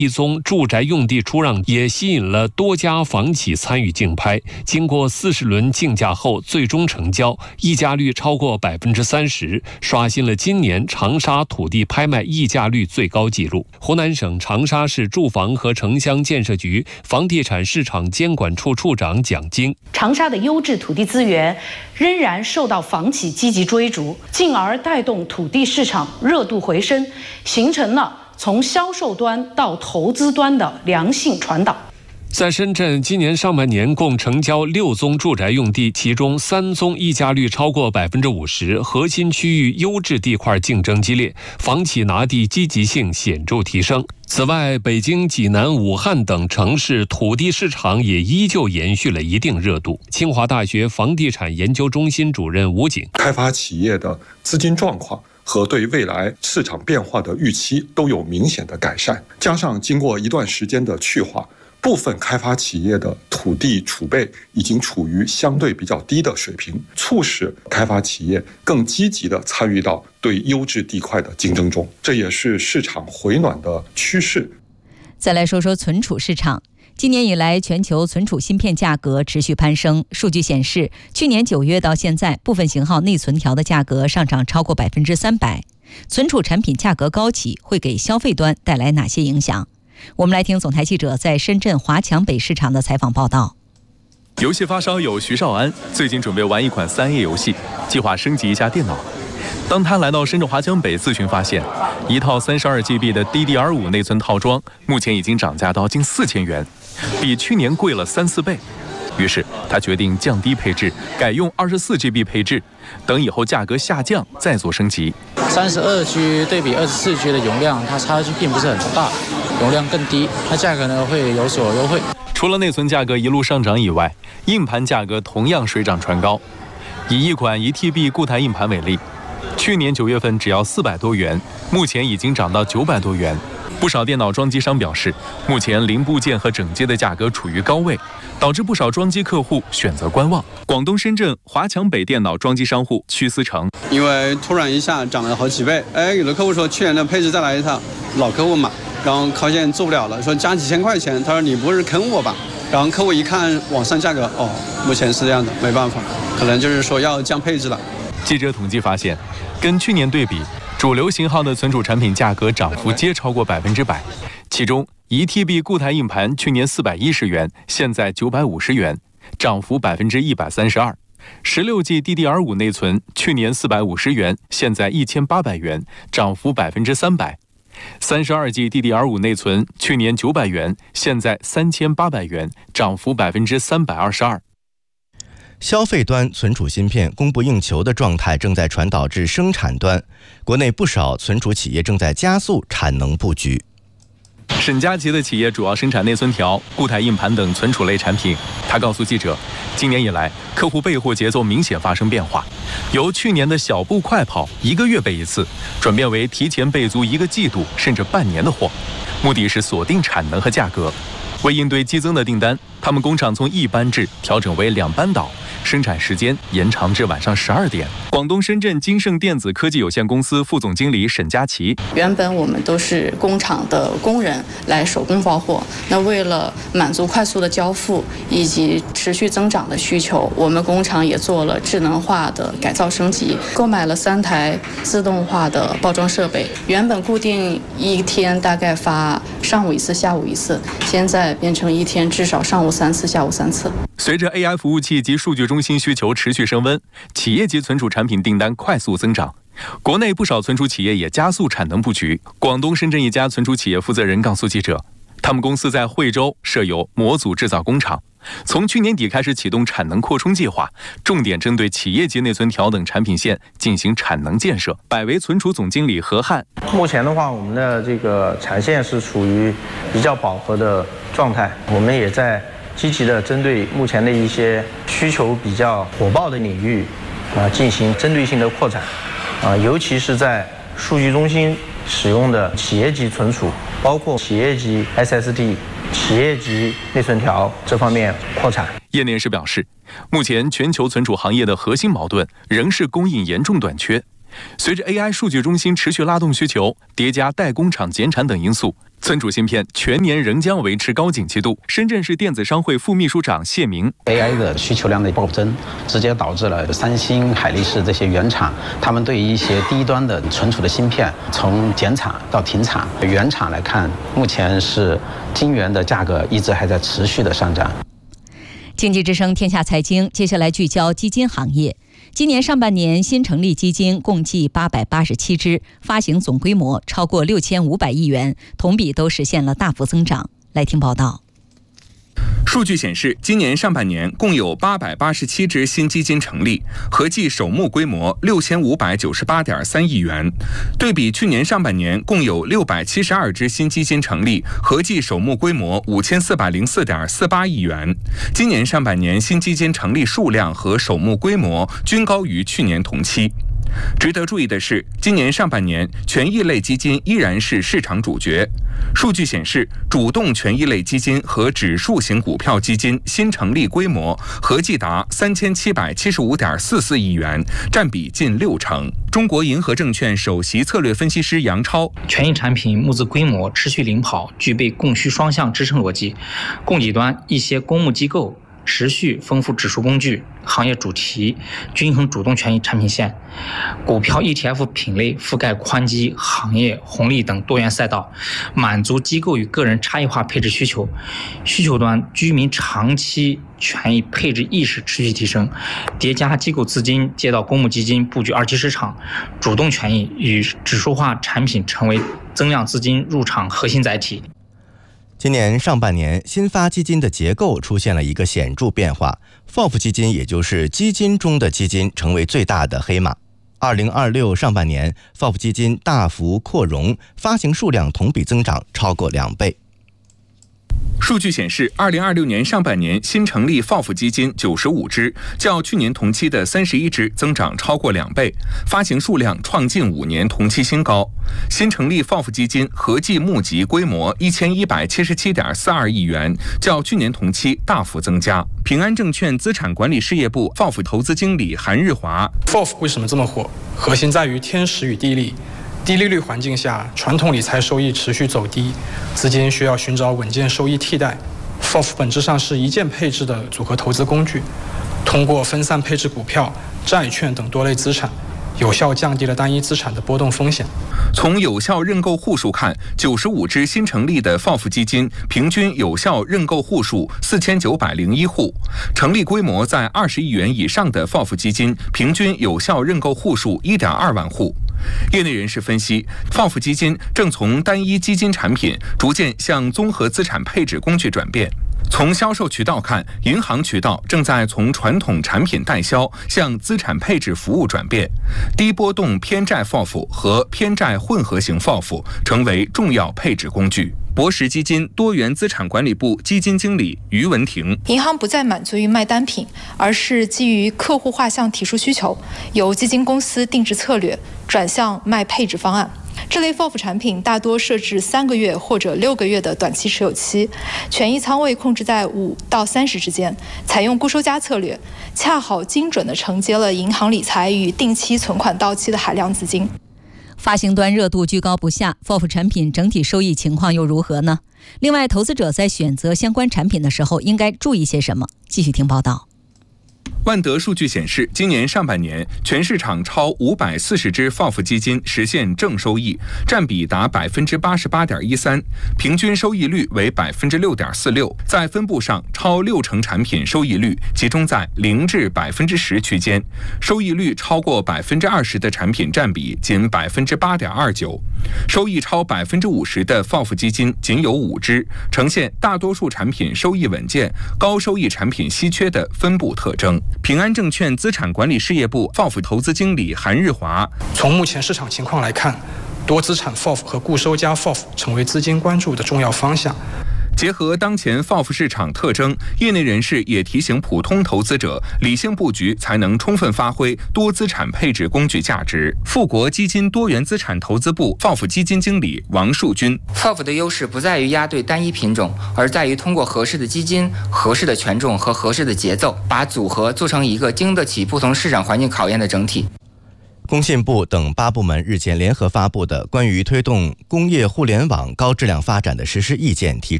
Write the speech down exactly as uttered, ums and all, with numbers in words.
一宗住宅用地出让也吸引了多家房企参与竞拍，经过四十轮竞价后，最终成交，溢价率超过百分之三十，刷新了今年长沙土地拍卖溢价率最高纪录。湖南省长沙市住房和城乡建设局房地产市场监管处处长蒋晶： 长沙的优质土地资源仍然受到房企积极追逐，进而带动土地市场热度回升，形成了从销售端到投资端的良性传导。 在深圳，今年上半年共成交六宗住宅用地，其中三宗溢价率超过百分之五十，核心区域优质地块竞争激烈，房企拿地积极性显著提升。此外，北京、济南、武汉等城市土地市场也依旧延续了一定热度。清华大学房地产研究中心主任吴景： 开发企业的资金状况和对未来市场变化的预期都有明显的改善，加上经过一段时间的去化，部分开发企业的土地储备已经处于相对比较低的水平，促使开发企业更积极地参与到对优质地块的竞争中，这也是市场回暖的趋势。 再来说说存储市场。今年以来，全球存储芯片价格持续攀升。数据显示，去年九月到现在，部分型号内存条的价格上涨超过百分之三百。存储产品价格高企，会给消费端带来哪些影响？我们来听总台记者在深圳华强北市场的采访报道。 游戏发烧友徐少安最近准备玩一款三 A 游戏，计划升级一下电脑。当他来到深圳华强北咨询，发现一套 三十二 G B 的 D D R 五 内存套装目前已经涨价到近四千元，比去年贵了三四倍。于是他决定降低配置，改用 二十四 G B 配置，等以后价格下降再做升级。 三十二 G 对比二十四 G 的容量，它差距并不是很大，容量更低，它价格呢会有所优惠。 除了内存价格一路上涨以外，硬盘价格同样水涨船高。以一款 一 T B 固态硬盘为例，去年九月份只要四百多元，目前已经涨到九百多元。不少电脑装机商表示，目前零部件和整机的价格处于高位，导致不少装机客户选择观望。广东深圳华强北电脑装机商户屈思成： 因为突然一下涨了好几倍，哎，有的客户说去年的配置再来一套，老客户嘛，然后靠现做不了了，说加几千块钱，他说你不是坑我吧？然后客户一看网上价格，哦，目前是这样的，没办法，可能就是说要降配置了。 记者统计发现，跟去年对比，主流型号的存储产品价格涨幅皆超过百分之百。其中，一 T B 固态硬盘去年四百一十元，现在九百五十元，涨幅百分之一百三十二。十六 G D D R 五 内存去年四百五十元，现在一千八百元，涨幅百分之三百。三十二 G D D R 五 内存去年九百元，现在三千八百元，涨幅百分之三百二十二。 消费端存储芯片供不应求的状态正在传导至生产端，国内不少存储企业正在加速产能布局。 沈佳琦的企业主要生产内存条、固态硬盘等存储类产品。他告诉记者，今年以来，客户备货节奏明显发生变化，由去年的小步快跑，一个月备一次，转变为提前备足一个季度甚至半年的货，目的是锁定产能和价格。为应对激增的订单，他们工厂从一班制调整为两班倒，生产时间延长至晚上十二点。广东深圳金盛电子科技有限公司副总经理沈佳琦： 原本我们都是工厂的工人来手工包货，那为了满足快速的交付以及持续增长的需求，我们工厂也做了智能化的改造升级，购买了三台自动化的包装设备。原本固定一天大概发上午一次、下午一次，现在变成一天至少上午三次、下午三次。 随着 A I 服务器及数据中心需求持续升温，企业级存储产品订单快速增长。国内不少存储企业也加速产能布局。广东深圳一家存储企业负责人告诉记者，他们公司在惠州设有模组制造工厂，从去年底开始启动产能扩充计划，重点针对企业级内存条等产品线进行产能建设。百维存储总经理何汉： 目前的话，我们的这个产线是处于比较饱和的状态，我们也在积极的针对目前的一些需求比较火爆的领域啊，进行针对性的扩展啊，尤其是在数据中心使用的企业级存储，包括企业级 S S D、企业级内存条这方面扩产。 业内人士表示，目前全球存储行业的核心矛盾仍是供应严重短缺。 随着 A I 数据中心持续拉动需求，叠加代工厂减产等因素，存储芯片全年仍将维持高景气度。深圳市电子商会副秘书长谢明 ：A I 的需求量的暴增，直接导致了三星、海力士这些原厂，他们对于一些低端的存储的芯片从减产到停产。原厂来看，目前是晶圆的价格一直还在持续的上涨。 经济之声天下财经，接下来聚焦基金行业。今年上半年新成立基金共计八百八十七只，发行总规模超过六千五百亿元，同比都实现了大幅增长。来听报道。 数据显示，今年上半年共有八百八十七只新基金成立，合计首募规模六千五百九十八点三亿元。对比去年上半年共有六百七十二只新基金成立，合计首募规模五千四百零四点四八亿元。今年上半年新基金成立数量和首募规模均高于去年同期。值得注意的是，今年上半年权益类基金依然是市场主角。数据显示，主动权益类基金和指数型股票基金新成立规模合计达三千七百七十五点四四亿元，占比近六成。中国银河证券首席策略分析师杨超： 权益产品募资规模持续领跑，具备供需双向支撑逻辑。供给端一些公募机构持续丰富指数工具、行业主题、均衡主动权益产品线，股票 E T F 品类覆盖宽基、行业、红利等多元赛道，满足机构与个人差异化配置需求。需求端居民长期权益配置意识持续提升，叠加机构资金接到公募基金布局二级市场，主动权益与指数化产品成为增量资金入场核心载体。 今年上半年，新发基金的结构出现了一个显著变化 ，F O F 基金也就是基金中的基金成为最大的黑马。二零二六上半年 ，F O F 基金大幅扩容，发行数量同比增长超过两倍。 数据显示，二零二六年上半年新成立 F O F 基金九十五只，较去年同期的三十一只增长超过两倍，发行数量创近五年同期新高。新成立 F O F 基金合计募集规模一千一百七十七点四二亿元，较去年同期大幅增加。平安证券资产管理事业部 F O F 投资经理韩日华 ：F O F 为什么这么火？核心在于天时与地利。低利率环境下，传统理财收益持续走低，资金需要寻找稳健收益替代。F O F 本质上是一键配置的组合投资工具，通过分散配置股票、债券等多类资产，有效降低了单一资产的波动风险。 从有效认购户数看，九十五只新成立的 F O F 基金平均有效认购户数四千九百零一户，成立规模在二十亿元以上的 F O F 基金平均有效认购户数一点二万户。业内人士分析 ，F O F 基金正从单一基金产品逐渐向综合资产配置工具转变。从销售渠道看，银行渠道正在从传统产品代销向资产配置服务转变，低波动偏债 F O F 和偏债混合型 F O F 成为重要配置工具。博时基金多元资产管理部基金经理于文婷： 银行不再满足于卖单品，而是基于客户画像提出需求，由基金公司定制策略，转向卖配置方案。这类 F O F 产品大多设置三个月或者六个月的短期持有期，权益仓位控制在五到三十之间，采用固收加策略，恰好精准地承接了银行理财与定期存款到期的海量资金。 发行端热度居高不下 ，F O F 产品整体收益情况又如何呢？另外，投资者在选择相关产品的时候应该注意些什么？继续听报道。 万德数据显示，今年上半年全市场超五百四十只 F O F 基金实现正收益，占比达百分之八十八点一三，平均收益率为百分之六点四六。在分布上，超六成产品收益率集中在零至百分之十区间，收益率超过百分之二十的产品占比仅百分之八点二九，收益超百分之五十的 F O F 基金仅有五只，呈现大多数产品收益稳健、高收益产品稀缺的分布特征。平安证券资产管理事业部 F O F 投资经理韩日华： 从目前市场情况来看，多资产 F O F 和固收加 F O F 成为资金关注的重要方向。 结合当前 F O F 市场特征，业内人士也提醒普通投资者，理性布局才能充分发挥多资产配置工具价值。富国基金多元资产投资部 F O F 基金经理王树军 ：F O F 的优势不在于押对单一品种，而在于通过合适的基金、合适的权重和合适的节奏，把组合做成一个经得起不同市场环境考验的整体。 工信部等八部门日前联合发布的关于推动工业互联网高质量发展的实施意见提出